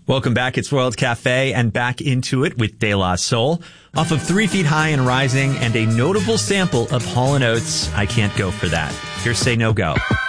Welcome back. It's World Cafe and back into it with De La Soul. Off of 3 Feet High and Rising and a notable sample of Hall & Oates, I Can't Go For That. Here's Say No Go.